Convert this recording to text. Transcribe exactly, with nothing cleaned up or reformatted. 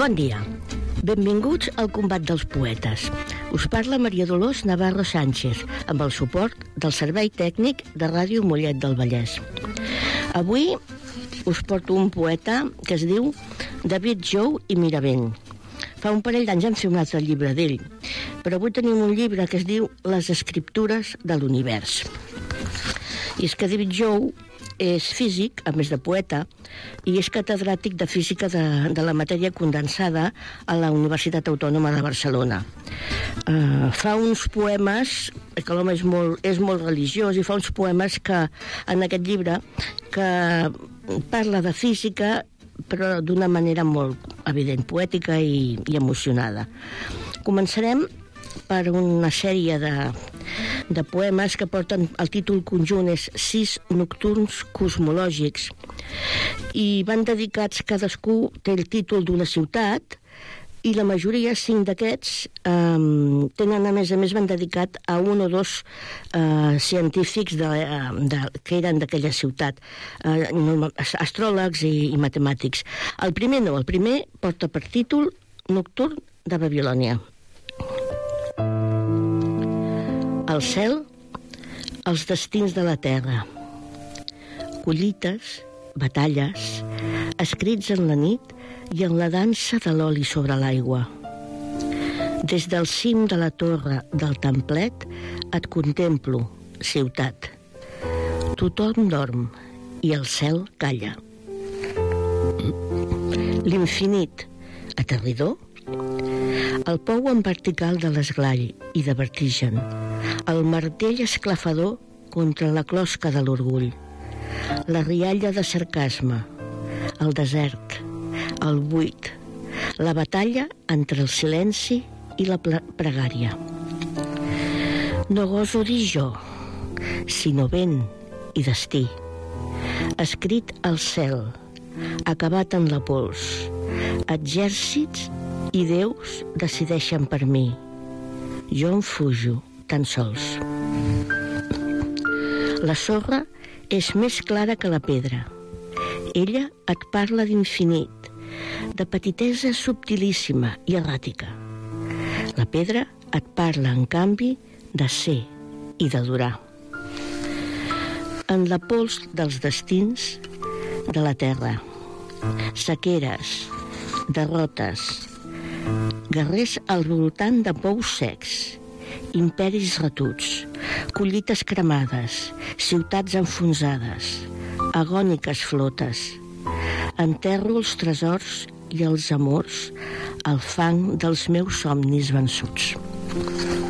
Bon dia. Benvinguts al Combat dels Poetes. Us parla Maria Dolors Navarro Sánchez, amb el suport del Servei Tècnic de Ràdio Mollet del Vallès. Avui us porto un poeta que es diu David Jou i Miravent. Fa un parell d'anys hem fet un altre llibre d'ell, però avui tenim un llibre que es diu Les escriptures de l'univers. I és que David Jou és físic, a més de poeta, i és catedràtic de física de, de la matèria condensada a la Universitat Autònoma de Barcelona. Uh, fa uns poemes, que l'home és molt, és molt religiós, i fa uns poemes que, en aquest llibre, que parla de física, però d'una manera molt evident, poètica i, i emocionada. Començarem per una sèrie de, de poemes que porten el títol conjunt és Sis nocturns cosmològics, i van dedicats, cadascú té el títol d'una ciutat, i la majoria, cinc d'aquests, eh, tenen a més a més van dedicat a un o dos eh, científics de, de, que eren d'aquella ciutat, eh, astròlegs i, i matemàtics. El primer no, el primer porta per títol Nocturn de Babilònia. El cel, els destins de la terra, collites, batalles, escrits en la nit i en la dansa de l'oli sobre l'aigua. Des del cim de la torre del templet et contemplo, ciutat. Tothom dorm i el cel calla. L'infinit, aterridor, el pou en vertical de l'esglai i de vertigen, el martell esclafador contra la closca de l'orgull, la rialla de sarcasme, el desert, el buit, la batalla entre el silenci i la pregària. No goso dir jo, sinó vent i destí, escrit al cel, acabat en la pols, exèrcits i déus decideixen per mi. Jo em fujo tan sols. La sorra és més clara que la pedra. Ella et parla d'infinit, de petitesa subtilíssima i erràtica. La pedra et parla, en canvi, de ser i de durar. En la pols dels destins de la terra, sequeres, derrotes, guerrers al voltant de pous secs, imperis retuts, collites cremades, ciutats enfonsades, agòniques flotes. Enterro els tresors i els amors al fang dels meus somnis vençuts.